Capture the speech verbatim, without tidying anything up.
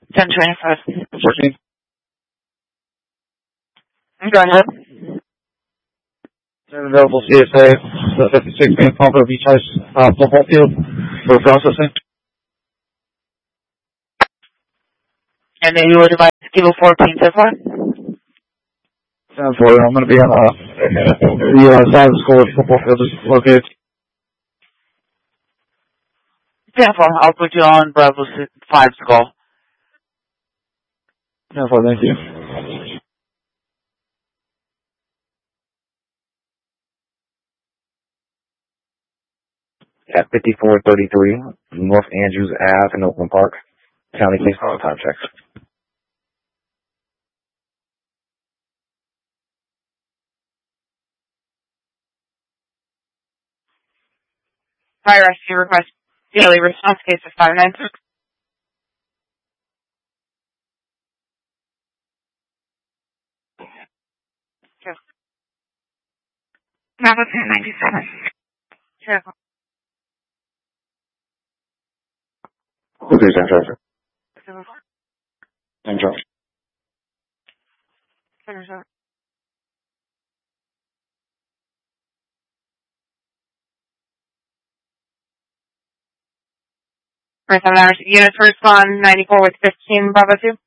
ten twenty-five. fourteen. Go ahead. Available C S A, the fifty-six main pump of each ice uh, football field for processing. And then you were divided to Kilo fourteen so far? ten four, I'm going to be on uh, the uh, side of the school where the football field is located. ten four, I'll put you on Bravo five to go. ten four, thank you. At fifty-four thirty-three, North Andrews Ave in Oakland Park, County Case Law Contracts. Fire rescue request daily response case of five nine six. Bravo ten ninety-seven. Sure. Who's this in charge? In charge. Right, seven hours. Units respond ninety-four with fifteen, Bravo two.